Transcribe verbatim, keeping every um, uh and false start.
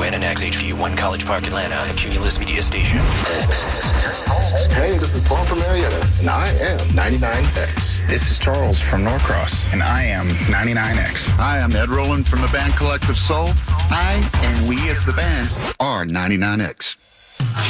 N N X H D one College Park, Atlanta, a Cumulus Media station. Hey, this is Paul from Marietta, and I am ninety-nine X. This is Charles from Norcross, and I am ninety-nine X. Hi, I'm Ed Rowland from the band Collective Soul. I and we as the band are ninety-nine X.